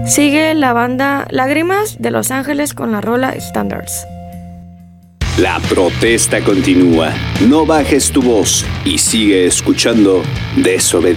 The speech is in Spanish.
Sigue la banda Lágrimas de Los Ángeles con la rola Standards. La protesta continúa. No bajes tu voz y sigue escuchando Desobediente.